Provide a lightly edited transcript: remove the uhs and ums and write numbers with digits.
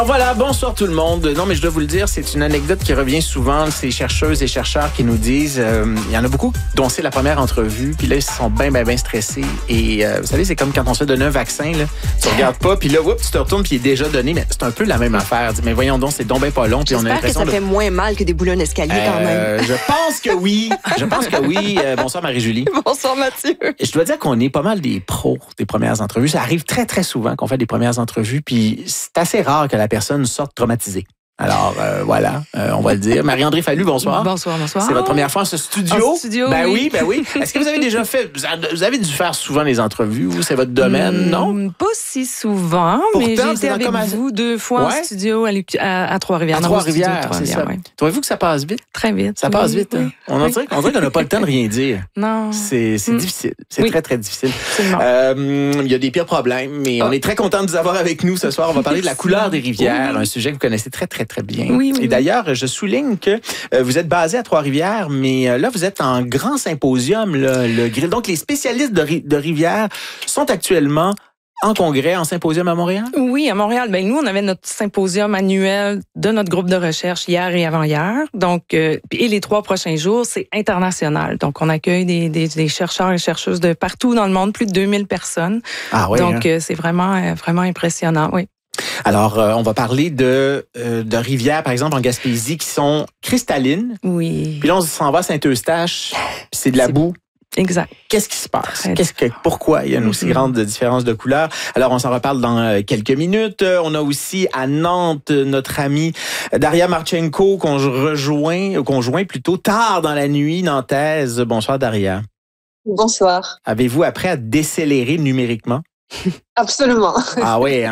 Voilà, bonsoir tout le monde. Non, mais je dois vous le dire, c'est une anecdote qui revient souvent. Ces chercheuses et chercheurs qui nous disent, il y en a beaucoup dont c'est la première entrevue, puis là, ils sont bien stressés. Et vous savez, c'est comme quand on se fait donner un vaccin, là, tu regardes pas, puis là, tu te retournes, puis il est déjà donné, mais c'est un peu la même affaire. Mais voyons donc, c'est donc bien pas long, puis on a J'espère que ça fait moins mal que des boulons d'escalier quand même. Je pense que oui. Bonsoir Marie-Julie. Bonsoir Mathieu. Je dois dire qu'on est pas mal des pros des premières entrevues. Ça arrive très souvent qu'on fait des premières entrevues, puis c'est assez rare que la personne sorte traumatisée. Alors, voilà, on va le dire. Marie-André Fallu, bonsoir. Bonsoir. C'est votre première fois en ce studio? En studio, ben oui. Est-ce que vous avez déjà fait... Vous avez dû faire souvent les entrevues, vous? C'est votre domaine, non? Pas si souvent, Pourtant, mais j'ai été c'est avec vous 2 fois en studio à Trois-Rivières. À Trois-Rivières, c'est ça. Ouais. Trouvez-vous que ça passe vite? Très vite. Ça passe vite, hein? On dirait qu'on n'a pas le temps de rien dire. Non. C'est difficile. C'est très difficile. Il y a des pires problèmes, mais on est très content de vous avoir avec nous ce soir. On va parler de la couleur des rivières, un sujet que vous connaissez très bien. Oui. Et d'ailleurs, je souligne que vous êtes basé à Trois-Rivières, mais là, vous êtes en grand symposium, là, le grill. Donc, les spécialistes de rivières sont actuellement en congrès, en symposium à Montréal? Oui, à Montréal. Ben nous, on avait notre symposium annuel de notre groupe de recherche hier et avant-hier. Donc, et les 3 prochains jours, c'est international. Donc, on accueille des chercheurs et chercheuses de partout dans le monde, plus de 2000 personnes. Ah oui. Donc, c'est vraiment impressionnant, oui. Alors, on va parler de rivières, par exemple, en Gaspésie, qui sont cristallines. Oui. Puis là, on s'en va à Saint-Eustache, puis c'est de la boue. Exact. Qu'est-ce qui se passe? Pourquoi il y a une aussi grande différence de couleur? Alors, on s'en reparle dans quelques minutes. On a aussi à Nantes notre amie Daria Marchenko qu'on joint plutôt tard dans la nuit nantaise. Bonsoir, Daria. Bonsoir. Avez-vous appris à décélérer numériquement? Absolument. Ah oui, hein?